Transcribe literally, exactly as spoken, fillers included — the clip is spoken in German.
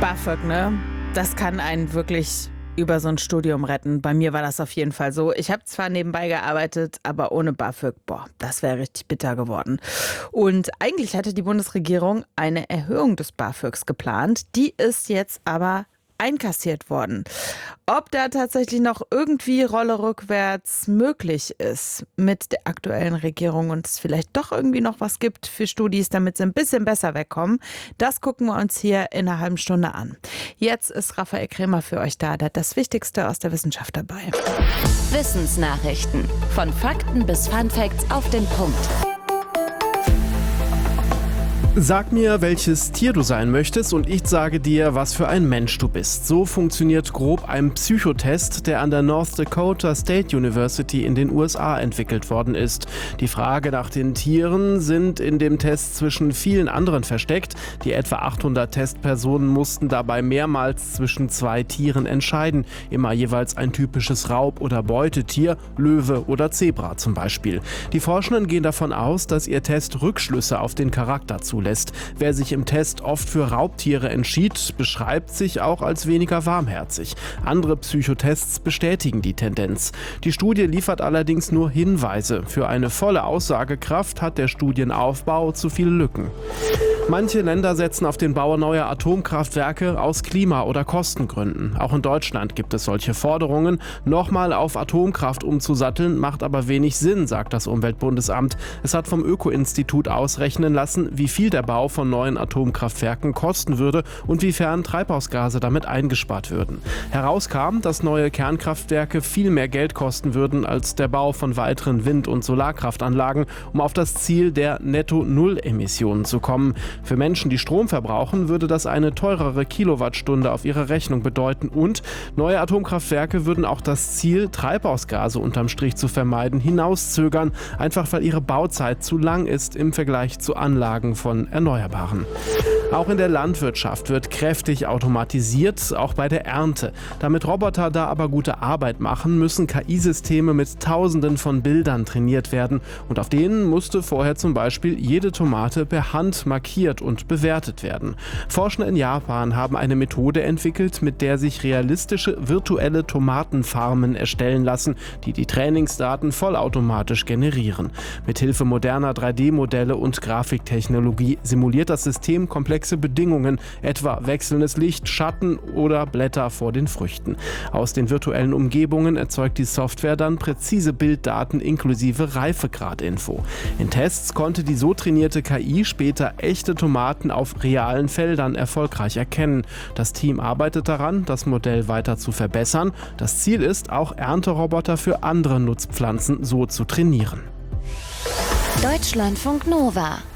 BAföG, ne? Das kann einen wirklich über so ein Studium retten. Bei mir war das auf jeden Fall so. Ich habe zwar nebenbei gearbeitet, aber ohne BAföG, boah, das wäre richtig bitter geworden. Und eigentlich hatte die Bundesregierung eine Erhöhung des BAföGs geplant. Die ist jetzt aber einkassiert worden. Ob da tatsächlich noch irgendwie Rolle rückwärts möglich ist mit der aktuellen Regierung und es vielleicht doch irgendwie noch was gibt für Studis, damit sie ein bisschen besser wegkommen, das gucken wir uns hier in einer halben Stunde an. Jetzt ist Raphael Krämer für euch da, der hat das Wichtigste aus der Wissenschaft dabei. Wissensnachrichten. Von Fakten bis Funfacts auf den Punkt. Sag mir, welches Tier du sein möchtest und ich sage dir, was für ein Mensch du bist. So funktioniert grob ein Psychotest, der an der North Dakota State University in den U S A entwickelt worden ist. Die Frage nach den Tieren sind in dem Test zwischen vielen anderen versteckt. Die etwa achthundert Testpersonen mussten dabei mehrmals zwischen zwei Tieren entscheiden. Immer jeweils ein typisches Raub- oder Beutetier, Löwe oder Zebra zum Beispiel. Die Forschenden gehen davon aus, dass ihr Test Rückschlüsse auf den Charakter zulässt. Wer sich im Test oft für Raubtiere entschied, beschreibt sich auch als weniger warmherzig. Andere Psychotests bestätigen die Tendenz. Die Studie liefert allerdings nur Hinweise. Für eine volle Aussagekraft hat der Studienaufbau zu viele Lücken. Manche Länder setzen auf den Bau neuer Atomkraftwerke aus Klima- oder Kostengründen. Auch in Deutschland gibt es solche Forderungen. Nochmal auf Atomkraft umzusatteln, macht aber wenig Sinn, sagt das Umweltbundesamt. Es hat vom Öko-Institut ausrechnen lassen, wie viel der Bau von neuen Atomkraftwerken kosten würde und wiefern Treibhausgase damit eingespart würden. Herauskam, dass neue Kernkraftwerke viel mehr Geld kosten würden als der Bau von weiteren Wind- und Solarkraftanlagen, um auf das Ziel der Netto-Null-Emissionen zu kommen. Für Menschen, die Strom verbrauchen, würde das eine teurere Kilowattstunde auf ihre Rechnung bedeuten und neue Atomkraftwerke würden auch das Ziel, Treibhausgase unterm Strich zu vermeiden, hinauszögern, einfach weil ihre Bauzeit zu lang ist im Vergleich zu Anlagen von Erneuerbaren. Auch in der Landwirtschaft wird kräftig automatisiert, auch bei der Ernte. Damit Roboter da aber gute Arbeit machen, müssen K I-Systeme mit Tausenden von Bildern trainiert werden. Und auf denen musste vorher zum Beispiel jede Tomate per Hand markiert und bewertet werden. Forscher in Japan haben eine Methode entwickelt, mit der sich realistische virtuelle Tomatenfarmen erstellen lassen, die die Trainingsdaten vollautomatisch generieren. Mithilfe moderner drei D Modelle und Grafiktechnologie simuliert das System komplexe Bedingungen, etwa wechselndes Licht, Schatten oder Blätter vor den Früchten. Aus den virtuellen Umgebungen erzeugt die Software dann präzise Bilddaten inklusive Reifegradinfo. In Tests konnte die so trainierte K I später echte Tomaten auf realen Feldern erfolgreich erkennen. Das Team arbeitet daran, das Modell weiter zu verbessern. Das Ziel ist, auch Ernteroboter für andere Nutzpflanzen so zu trainieren. Deutschlandfunk Nova